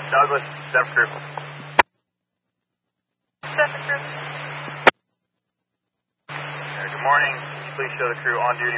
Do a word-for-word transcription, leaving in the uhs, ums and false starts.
Douglas, Zephyr Crew. Zephyr Crew. Uh, good morning. Can you please show the crew on duty